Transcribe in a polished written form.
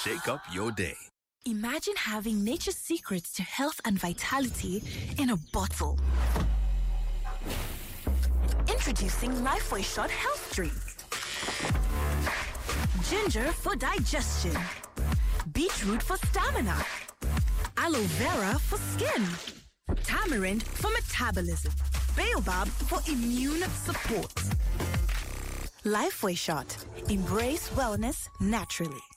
shake up your day. Imagine having nature's secrets to health and vitality in a bottle. Introducing Lifeway Shot Health Drink. Ginger for digestion. Beetroot for stamina. Aloe vera for skin. Tamarind for metabolism. Baobab for immune support. Lifeway Shot. Embrace wellness naturally.